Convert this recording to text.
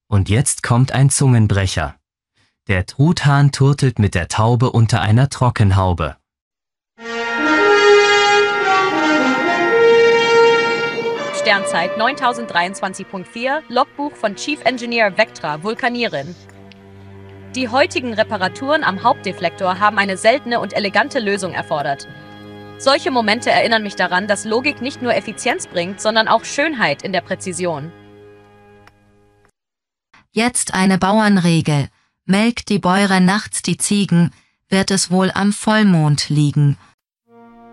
Und jetzt kommt ein Zungenbrecher. Der Truthahn turtelt mit der Taube unter einer Trockenhaube. Sternzeit 9023.4, Logbuch von Chief Engineer Vectra, Vulkanierin. Die heutigen Reparaturen am Hauptdeflektor haben eine seltene und elegante Lösung erfordert. Solche Momente erinnern mich daran, dass Logik nicht nur Effizienz bringt, sondern auch Schönheit in der Präzision. Jetzt eine Bauernregel. Melkt die Bäuerin nachts die Ziegen, wird es wohl am Vollmond liegen.